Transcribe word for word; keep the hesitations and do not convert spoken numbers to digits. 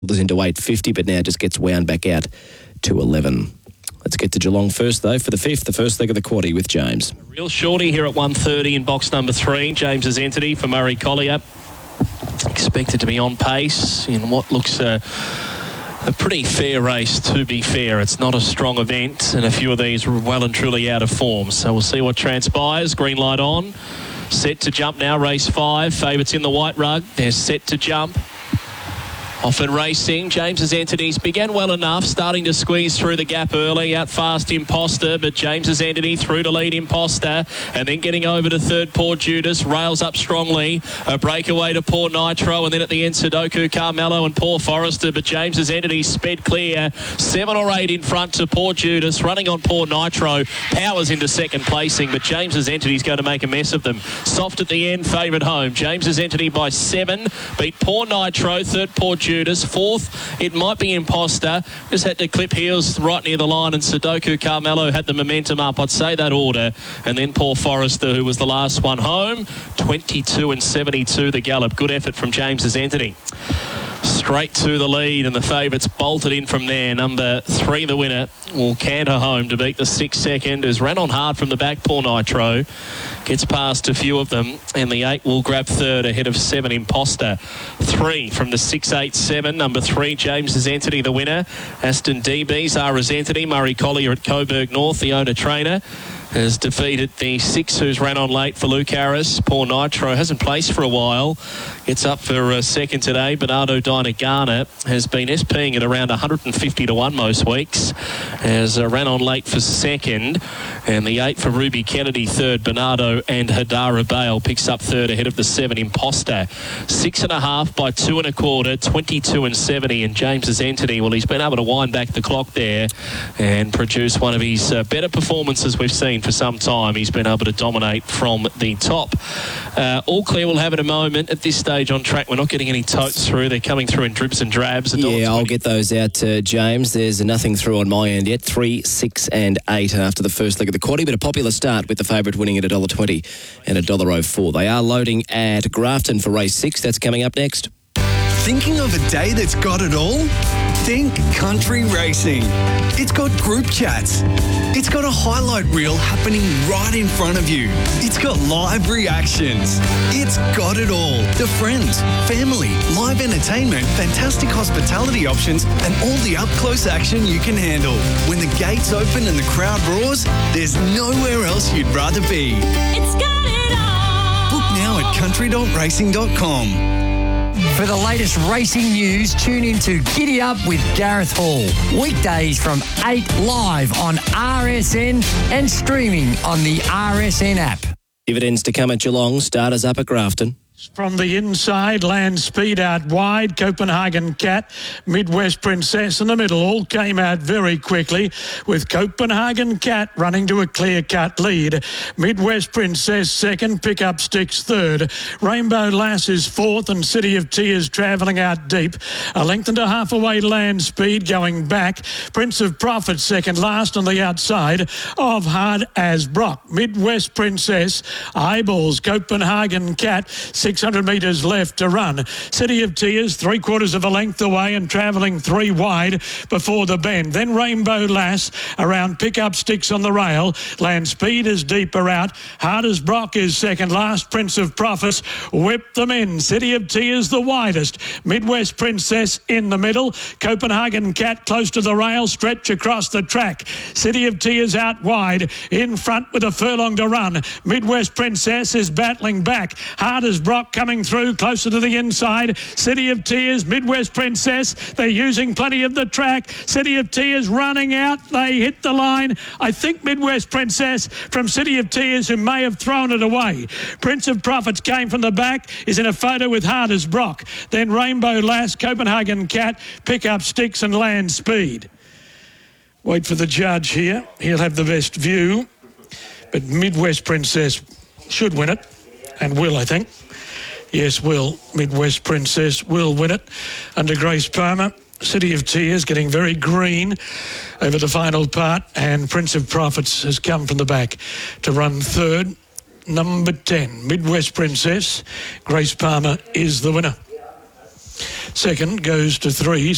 was into eight fifty, but now just gets wound back out to eleven. Let's get to Geelong first, though, for the fifth, the first leg of the quarter with James. A real shorty here at one thirty in box number three. James's Entity for Murray Collier. Expected to be on pace in what looks a, a pretty fair race, to be fair. It's not a strong event, and a few of these are well and truly out of form. So we'll see what transpires. Green light on. Set to jump now, race five. Favourites in the white rug. They're set to jump. Often racing, James's Entities began well enough, starting to squeeze through the gap early, out fast Imposter, but James's Entity through to lead Imposter, and then getting over to third Poor Judas, rails up strongly, a breakaway to Poor Nitro, and then at the end Sudoku, Carmelo and Poor Forester, but James's Entity sped clear, seven or eight in front to Poor Judas, running on Poor Nitro, powers into second placing, but James's Entity's going to make a mess of them. Soft at the end, favourite home. James's Entity by seven, beat Poor Nitro, third Poor Judas, Judas. Fourth, it might be Imposter. Just had to clip heels right near the line, and Sudoku Carmelo had the momentum up. I'd say that order. And then Poor Forester, who was the last one home. twenty-two and seventy-two the gallop. Good effort from James's Entity. Straight to the lead, and the favourites bolted in from there. Number three, the winner, will canter home to beat the six second, who's ran on hard from the back. Poor Nitro gets past a few of them, and the eight will grab third ahead of seven, Imposter. Three from the six eight seven. Number three, James's Entity, the winner. Aston D B, Zara's Entity. Murray Collier at Coburg North, the owner trainer, has defeated the six who's ran on late for Luke Harris. Poor Nitro hasn't placed for a while. Gets up for a second today. Bernardo Dinagana has been SPing at around one hundred fifty to one most weeks. Has uh, ran on late for second. And the eight for Ruby Kennedy third. Bernardo and Hadara Bale picks up third ahead of the seven, Imposter. Six and a half by two and a quarter. twenty-two and seventy. And James's Entity, well, he's been able to wind back the clock there and produce one of his uh, better performances we've seen for some time. He's been able to dominate from the top. Uh, all clear we'll have in a moment. At this stage on track, we're not getting any totes through. They're coming through in dribs and drabs. Yeah, I'll get those out to James. There's nothing through on my end yet. Three, six and eight after the first leg of the quarter. But a popular start with the favourite winning at one dollar twenty and one dollar oh four. They are loading at Grafton for race six. That's coming up next. Thinking of a day that's got it all? Think Country Racing. It's got group chats. It's got a highlight reel happening right in front of you. It's got live reactions. It's got it all. The friends, family, live entertainment, fantastic hospitality options, and all the up-close action you can handle. When the gates open and the crowd roars, there's nowhere else you'd rather be. It's got it all. Book now at country dot racing dot com. For the latest racing news, tune in to Giddy Up with Gareth Hall. Weekdays from eight live on R S N and streaming on the R S N app. Dividends to come at Geelong. Starters up at Grafton. From the inside, Land Speed out wide, Copenhagen Cat, Midwest Princess in the middle, all came out very quickly with Copenhagen Cat running to a clear-cut lead. Midwest Princess second, Pickup Sticks third. Rainbow Lass is fourth and City of Tears travelling out deep. A length and a half away, Land Speed going back. Prince of Profit second last on the outside of Hard as Brock. Midwest Princess, eyeballs Copenhagen Cat, six hundred metres left to run. City of Tears, three quarters of a length away and travelling three wide before the bend. Then Rainbow Lass around Pickup Sticks on the rail. Land Speed is deeper out. Hard as Brock is second last. Prince of Profits whip them in. City of Tears the widest. Midwest Princess in the middle. Copenhagen Cat close to the rail. Stretch across the track. City of Tears out wide. In front with a furlong to run. Midwest Princess is battling back. Hard as Brock coming through closer to the inside. City of Tears, Midwest Princess, they're using plenty of the track. City of Tears running out, they hit the line. I think Midwest Princess from City of Tears, who may have thrown it away. Prince of Profits came from the back, is in a photo with Hard as Brock. Then Rainbow Lass, Copenhagen Cat, Pickup Sticks and Land Speed. Wait for the judge here, he'll have the best view, but Midwest Princess should win it, and will, I think. Yes, will. Midwest Princess will win it under Grace Palmer. City of Tears getting very green over the final part, and Prince of Profits has come from the back to run third. Number ten, Midwest Princess. Grace Palmer is the winner. Second goes to three.